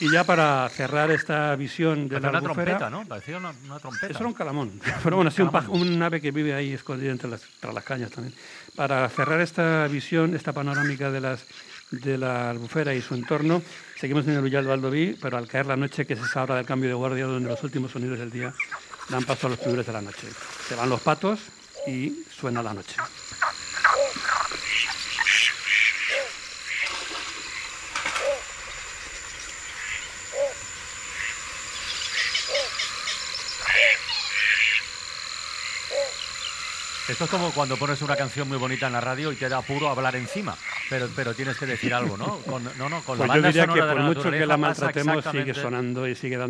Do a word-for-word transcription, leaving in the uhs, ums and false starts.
Y ya para cerrar esta visión de Parecía la una albufera... trompeta, ¿no? Parecía una, una trompeta. Eso era un calamón. Pero bueno, sí, un, paj- un ave que vive ahí escondido entre las, entre las cañas también. Para cerrar esta visión, esta panorámica de, las, de la albufera y su entorno, seguimos en el Ullal Baldoví, pero al caer la noche, que es esa hora del cambio de guardia, donde los últimos sonidos del día dan paso a los primeros de la noche. Se van los patos y suena la noche. Esto es como cuando pones una canción muy bonita en la radio y te da apuro hablar encima, pero, pero tienes que decir algo, ¿no? Con, no, no, con Pues la yo banda diría sonora que de por la mucho que la naturaleza pasa maltratemos, sigue exactamente- sonando y sigue dando